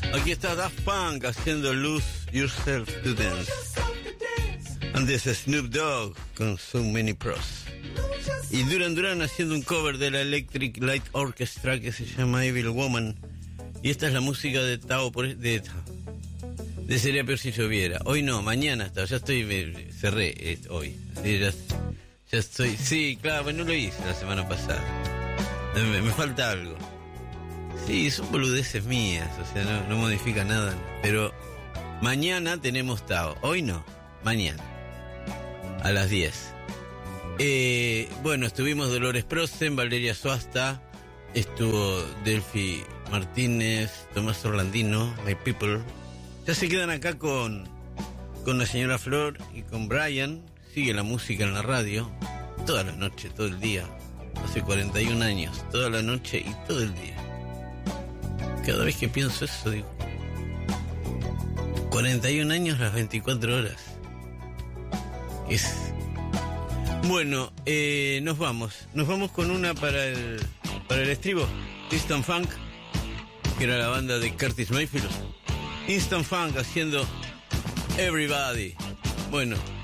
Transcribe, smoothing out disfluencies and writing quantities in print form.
Aquí está Daft Punk haciendo Lose Yourself to Dance. Antes Snoop Dogg con So Many Pros. Y Duran Duran haciendo un cover de la Electric Light Orchestra que se llama Evil Woman. Y esta es la música de Tao de Sería Peor Si Lloviera. Hoy no, mañana está. Ya estoy, cerré hoy. Sí, ya estoy. Sí, claro, no lo hice la semana pasada. Me falta algo. Sí, son boludeces mías, o sea, no modifica nada. Pero mañana tenemos Tao. Hoy no, mañana. A las 10. Bueno, estuvimos Dolores Prosen, Valeria Suasta, estuvo Delphi Martínez, Tomás Orlandino, My People. Ya se quedan acá con la señora Flor y con Brian. Sigue la música en la radio, toda la noche, todo el día. Hace 41 años, toda la noche y todo el día. Cada vez que pienso eso, digo, 41 años las 24 horas. Bueno, nos vamos con una para el estribo. Instant Funk, que era la banda de Curtis Mayfield. Instant Funk haciendo Everybody. Bueno,